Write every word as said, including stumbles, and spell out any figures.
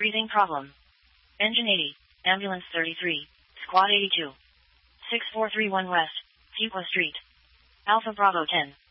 Breathing problem. Engine eighty, Ambulance thirty-three, Squad eighty-two. six four three one West, Fuqua Street. Alpha Bravo ten.